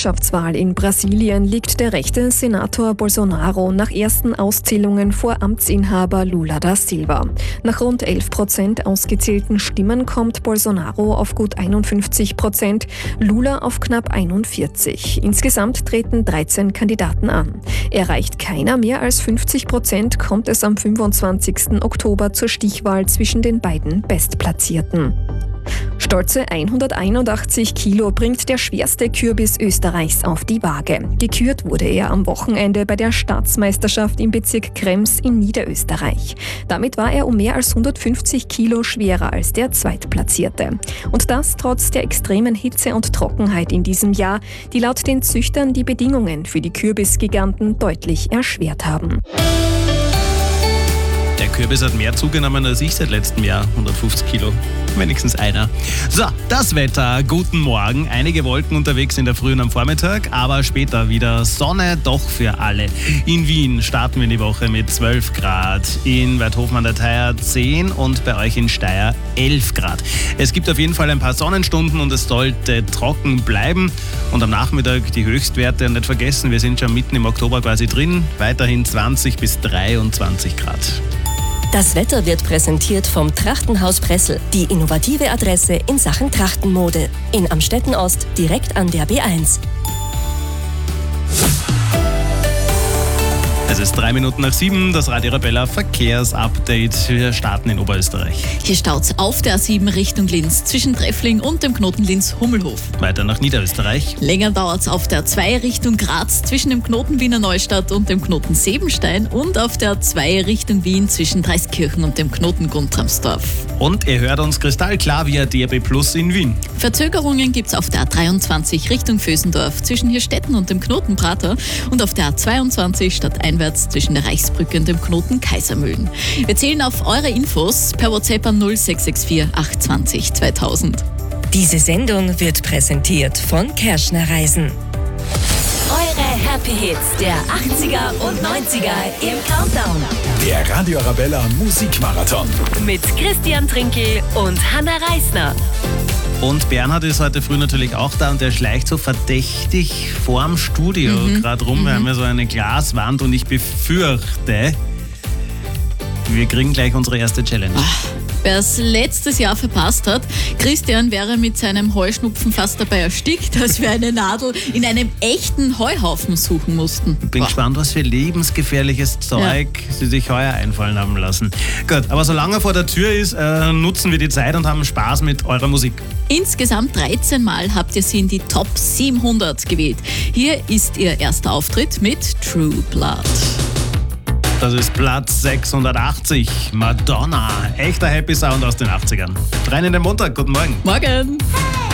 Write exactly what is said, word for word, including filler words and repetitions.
Präsidentschaftswahl in Brasilien liegt der rechte Senator Bolsonaro nach ersten Auszählungen vor Amtsinhaber Lula da Silva. Nach rund elf Prozent ausgezählten Stimmen kommt Bolsonaro auf gut einundfünfzig Prozent, Lula auf knapp einundvierzig. Insgesamt treten dreizehn Kandidaten an. Erreicht keiner mehr als fünfzig Prozent, kommt es am fünfundzwanzigsten Oktober zur Stichwahl zwischen den beiden Bestplatzierten. Stolze hunderteinundachtzig Kilo bringt der schwerste Kürbis Österreichs auf die Waage. Gekürt wurde er am Wochenende bei der Staatsmeisterschaft im Bezirk Krems in Niederösterreich. Damit war er um mehr als hundertfünfzig Kilo schwerer als der Zweitplatzierte. Und das trotz der extremen Hitze und Trockenheit in diesem Jahr, die laut den Züchtern die Bedingungen für die Kürbisgiganten deutlich erschwert haben. Der Kürbis hat mehr zugenommen als ich seit letztem Jahr. hundertfünfzig Kilo. Wenigstens einer. So, das Wetter. Guten Morgen. Einige Wolken unterwegs in der Früh und am Vormittag, aber später wieder Sonne, doch für alle. In Wien starten wir in die Woche mit zwölf Grad, in Weidhofen an der Theier zehn und bei euch in Steyr elf Grad. Es gibt auf jeden Fall ein paar Sonnenstunden und es sollte trocken bleiben. Und am Nachmittag die Höchstwerte. Und nicht vergessen, wir sind schon mitten im Oktober quasi drin. Weiterhin zwanzig bis dreiundzwanzig Grad. Das Wetter wird präsentiert vom Trachtenhaus Pressel, die innovative Adresse in Sachen Trachtenmode. In Amstetten Ost, direkt an der B eins. Es ist drei Minuten nach sieben, das Radio Arabella Verkehrsupdate. Wir starten in Oberösterreich. Hier staut's auf der A sieben Richtung Linz zwischen Treffling und dem Knoten Linz-Hummelhof. Weiter nach Niederösterreich. Länger dauert's auf der A zwei Richtung Graz zwischen dem Knoten Wiener Neustadt und dem Knoten Sebenstein und auf der A zwei Richtung Wien zwischen Dreiskirchen und dem Knoten Guntramsdorf. Und ihr hört uns kristallklar via D A B Plus in Wien. Verzögerungen gibt's auf der A dreiundzwanzig Richtung Vösendorf zwischen Hirstetten und dem Knoten Prater und auf der A zweiundzwanzig stadteinwärts zwischen der Reichsbrücke und dem Knoten Kaisermühlen. Wir zählen auf eure Infos per WhatsApp an null sechs sechs vier acht zwei null zweitausend. Diese Sendung wird präsentiert von Kerschner Reisen. Eure Happy Hits der achtziger und neunziger im Countdown. Der Radio Arabella Musikmarathon. Mit Christian Trinkel und Hanna Reisner. Und Bernhard ist heute früh natürlich auch da und der schleicht so verdächtig vorm Studio mhm. gerade rum. Mhm. Wir haben ja so eine Glaswand und ich befürchte, wir kriegen gleich unsere erste Challenge. Ach, wer es letztes Jahr verpasst hat, Christian wäre mit seinem Heuschnupfen fast dabei erstickt, als wir eine Nadel in einem echten Heuhaufen suchen mussten. Ich bin Boah. gespannt, was für lebensgefährliches Zeug ja. sie sich heuer einfallen haben lassen. Gut, aber solange er vor der Tür ist, äh, nutzen wir die Zeit und haben Spaß mit eurer Musik. Insgesamt dreizehn Mal habt ihr sie in die Top siebenhundert gewählt. Hier ist ihr erster Auftritt mit True Blood. Das ist Platz sechshundertachtzig. Madonna. Echter Happy Sound aus den achtzigern. Rein in den Montag. Guten Morgen. Morgen.